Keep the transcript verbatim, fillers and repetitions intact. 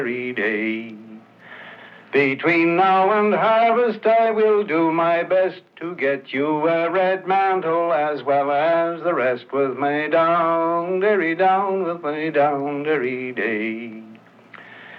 day. Between now and harvest I will do my best to get you a red mantle as well as the rest with me down, derry down with me down, derry day.